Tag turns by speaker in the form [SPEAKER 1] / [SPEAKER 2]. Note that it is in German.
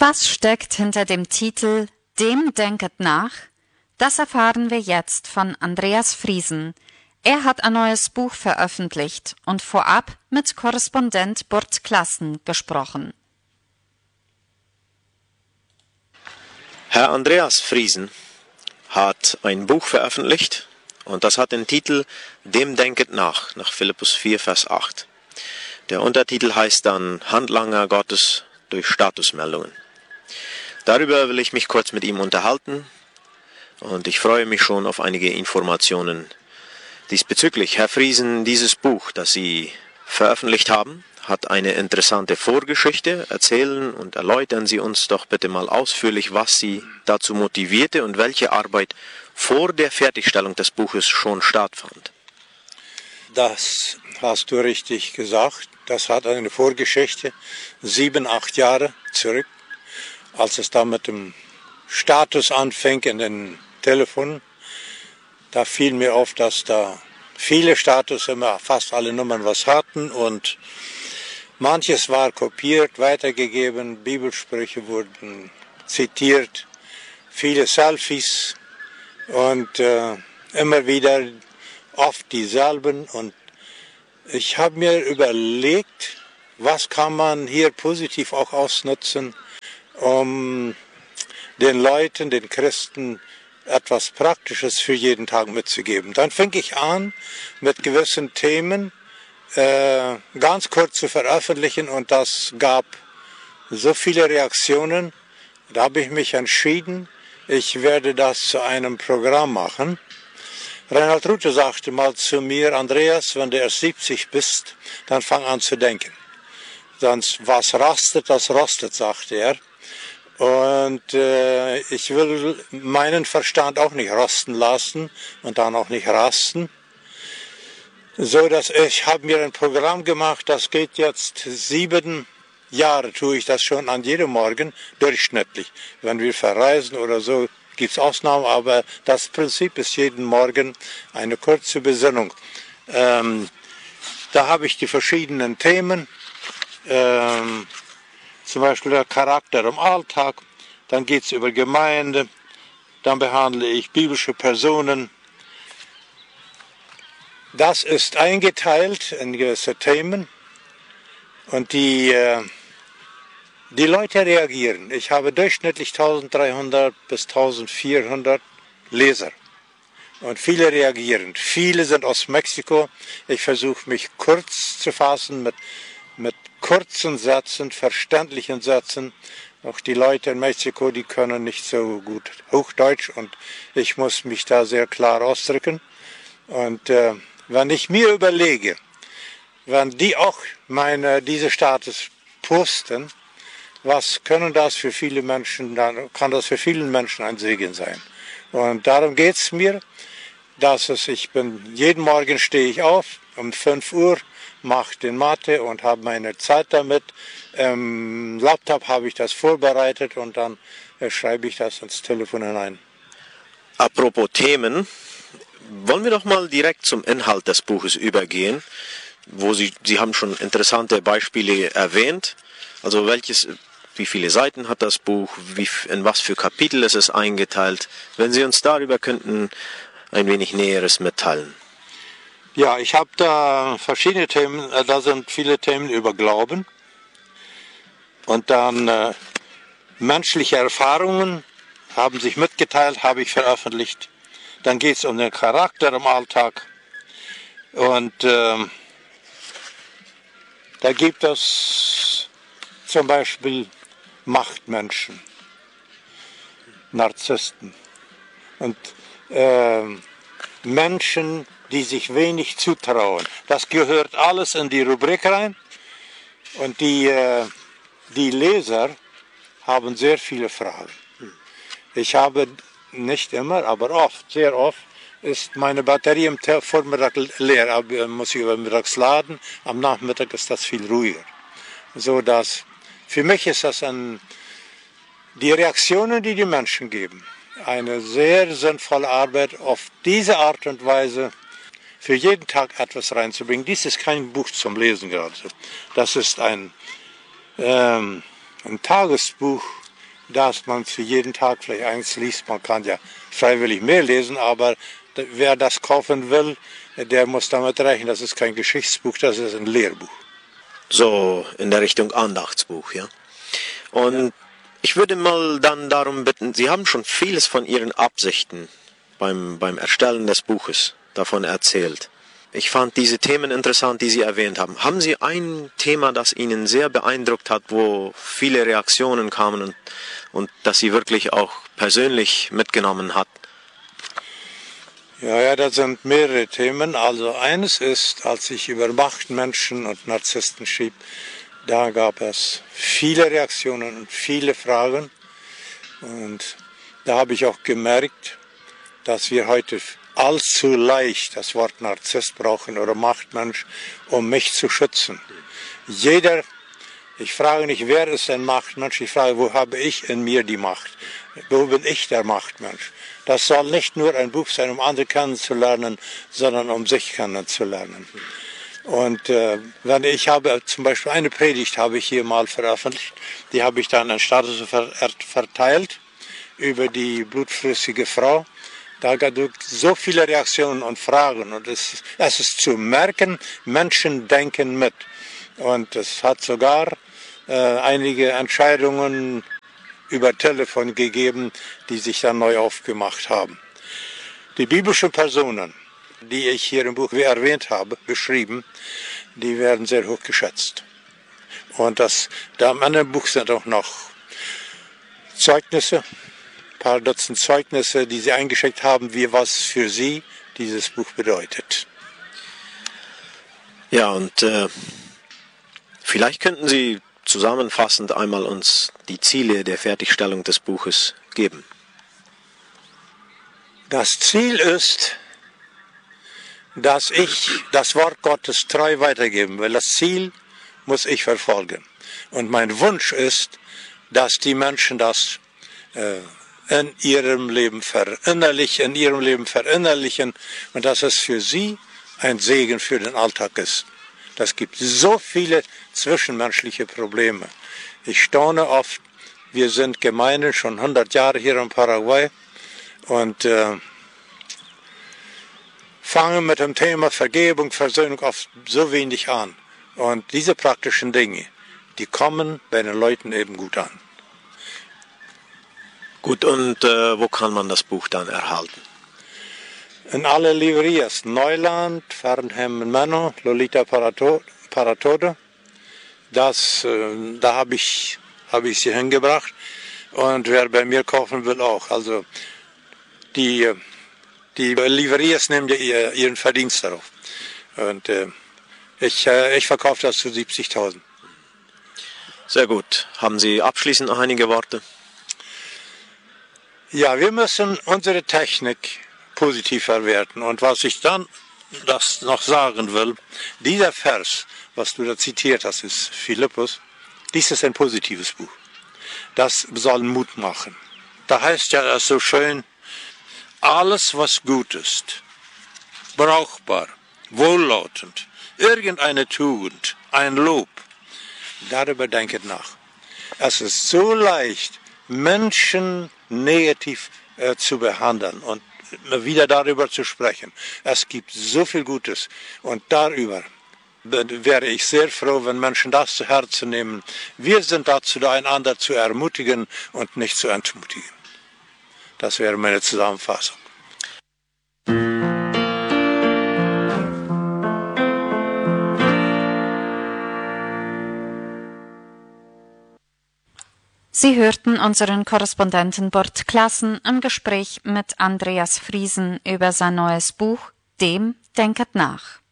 [SPEAKER 1] Was steckt hinter dem Titel »Dem denket nach«? Das erfahren wir jetzt von Andreas Friesen. Er hat ein neues Buch veröffentlicht und vorab mit Korrespondent Burt Klassen gesprochen.
[SPEAKER 2] Herr Andreas Friesen hat ein Buch veröffentlicht und das hat den Titel »Dem denket nach« nach Philippus 4, Vers 8. Der Untertitel heißt dann »Handlanger Gottes durch Statusmeldungen«. Darüber will ich mich kurz mit ihm unterhalten und ich freue mich schon auf einige Informationen diesbezüglich. Herr Friesen, dieses Buch, das Sie veröffentlicht haben, hat eine interessante Vorgeschichte. Erzählen und erläutern Sie uns doch bitte mal ausführlich, was Sie dazu motivierte und welche Arbeit vor der Fertigstellung des Buches schon stattfand.
[SPEAKER 3] Das hast du richtig gesagt. Das hat eine Vorgeschichte, 7, 8 Jahre zurück, als es da mit dem Status anfing in den Telefonen. Da fiel mir auf, dass da viele Status immer fast alle Nummern was hatten und manches war kopiert, weitergegeben, Bibelsprüche wurden zitiert, viele Selfies und immer wieder oft dieselben. Und ich habe mir überlegt, was kann man hier positiv auch ausnutzen, um den Leuten, den Christen, etwas Praktisches für jeden Tag mitzugeben. Dann fing ich an, mit gewissen Themen ganz kurz zu veröffentlichen und das gab so viele Reaktionen. Da habe ich mich entschieden, ich werde das zu einem Programm machen. Reinhard Ruthe sagte mal zu mir, Andreas, wenn du erst 70 bist, dann fang an zu denken. Sonst was rastet, das rostet, sagte er. Und ich will meinen Verstand auch nicht rosten lassen und dann auch nicht rasten. So dass ich habe mir ein Programm gemacht, das geht jetzt 7 Jahre, tue ich das schon an jedem Morgen, durchschnittlich. Wenn wir verreisen oder so, gibt es Ausnahmen, aber das Prinzip ist jeden Morgen eine kurze Besinnung. Da habe ich die verschiedenen Themen, zum Beispiel der Charakter im Alltag, dann geht es über Gemeinde, dann behandle ich biblische Personen. Das ist eingeteilt in gewisse Themen und die Leute reagieren. Ich habe durchschnittlich 1300 bis 1400 Leser und viele reagieren. Viele sind aus Mexiko. Ich versuche mich kurz zu fassen mit kurzen Sätzen, verständlichen Sätzen. Auch die Leute in Mexiko, die können nicht so gut Hochdeutsch und ich muss mich da sehr klar ausdrücken. Und wenn ich mir überlege, wenn die auch diese Status posten, was können das für viele Menschen, dann kann das für viele Menschen ein Segen sein. Und darum geht es mir, jeden Morgen stehe ich auf, um 5 Uhr, mache den Mathe und habe meine Zeit damit. Im Laptop habe ich das vorbereitet und dann schreibe ich das ins Telefon hinein.
[SPEAKER 2] Apropos Themen, wollen wir doch mal direkt zum Inhalt des Buches übergehen, wo Sie haben schon interessante Beispiele erwähnt. Also wie viele Seiten hat das Buch, in was für Kapitel ist es eingeteilt? Wenn Sie uns darüber könnten ein wenig Näheres mitteilen.
[SPEAKER 3] Ja, ich habe da verschiedene Themen, da sind viele Themen über Glauben und dann menschliche Erfahrungen haben sich mitgeteilt, habe ich veröffentlicht. Dann geht es um den Charakter im Alltag und da gibt es zum Beispiel Machtmenschen, Narzissten und Menschen, die sich wenig zutrauen. Das gehört alles in die Rubrik rein und die Leser haben sehr viele Fragen. Ich habe nicht immer, aber oft, sehr oft, ist meine Batterie am Vormittag leer, aber muss ich über mittags laden, am Nachmittag ist das viel ruhiger. So dass für mich ist das die Reaktionen, die die Menschen geben, eine sehr sinnvolle Arbeit, auf diese Art und Weise für jeden Tag etwas reinzubringen. Dies ist kein Buch zum Lesen gerade. Das ist ein Tagesbuch dass man für jeden Tag vielleicht eins liest. Man kann ja freiwillig mehr lesen, aber wer das kaufen will, der muss damit rechnen. Das ist kein Geschichtsbuch, das ist ein Lehrbuch.
[SPEAKER 2] So in der Richtung Andachtsbuch, ja. Und ich würde mal dann darum bitten, Sie haben schon vieles von Ihren Absichten beim Erstellen des Buches davon erzählt. Ich fand diese Themen interessant, die Sie erwähnt haben. Haben Sie ein Thema, das Ihnen sehr beeindruckt hat, wo viele Reaktionen kamen und das Sie wirklich auch persönlich mitgenommen hat?
[SPEAKER 3] Ja, das sind mehrere Themen. Also eines ist, als ich über Machtmenschen und Narzissten schrieb, da gab es viele Reaktionen und viele Fragen. Und da habe ich auch gemerkt, dass wir heute allzu leicht das Wort Narzisst brauchen oder Machtmensch, um mich zu schützen. Ich frage nicht, wer ist ein Machtmensch, ich frage, wo habe ich in mir die Macht? Wo bin ich der Machtmensch? Das soll nicht nur ein Buch sein, um andere kennenzulernen, sondern um sich kennenzulernen. Und ich habe zum Beispiel eine Predigt habe ich hier mal veröffentlicht, die habe ich dann an Status verteilt über die blutflüssige Frau. Da gab es so viele Reaktionen und Fragen und es ist zu merken, Menschen denken mit. Und es hat sogar einige Entscheidungen über Telefon gegeben, die sich dann neu aufgemacht haben. Die biblischen Personen, die ich hier im Buch erwähnt habe, beschrieben, die werden sehr hoch geschätzt. Und da im anderen Buch sind auch noch Zeugnisse, ein paar Dutzend Zeugnisse, die sie eingeschickt haben, wie was für sie dieses Buch bedeutet.
[SPEAKER 2] Ja, und vielleicht könnten Sie zusammenfassend einmal uns die Ziele der Fertigstellung des Buches geben.
[SPEAKER 3] Das Ziel ist, dass ich das Wort Gottes treu weitergeben will. Das Ziel muss ich verfolgen. Und mein Wunsch ist, dass die Menschen das in ihrem Leben verinnerlichen und dass es für sie ein Segen für den Alltag ist. Das gibt so viele zwischenmenschliche Probleme. Ich staune oft, wir sind Gemeinden schon 100 Jahre hier in Paraguay und fangen mit dem Thema Vergebung, Versöhnung oft so wenig an. Und diese praktischen Dinge, die kommen bei den Leuten eben gut an.
[SPEAKER 2] Gut, und wo kann man das Buch dann erhalten?
[SPEAKER 3] In alle Livrerias, Neuland, Fernhem Menno, Lolita Paratode, da habe ich sie hingebracht und wer bei mir kaufen will auch. Also die Livrerias nehmen ja ihren Verdienst darauf. Und ich verkaufe das zu 70.000.
[SPEAKER 2] Sehr gut. Haben Sie abschließend noch einige Worte?
[SPEAKER 3] Ja, wir müssen unsere Technik positiv verwerten. Und was ich dann das noch sagen will, dieser Vers, was du da zitiert hast, ist Philippus, dies ist ein positives Buch. Das soll Mut machen. Da heißt ja das so schön, alles was gut ist, brauchbar, wohllautend, irgendeine Tugend, ein Lob, darüber denket nach. Es ist so leicht, Menschen negativ zu behandeln und wieder darüber zu sprechen. Es gibt so viel Gutes und darüber wäre ich sehr froh, wenn Menschen das zu Herzen nehmen. Wir sind dazu, einander zu ermutigen und nicht zu entmutigen. Das wäre meine Zusammenfassung.
[SPEAKER 1] Sie hörten unseren Korrespondenten Bert Klassen im Gespräch mit Andreas Friesen über sein neues Buch »Dem denket nach«.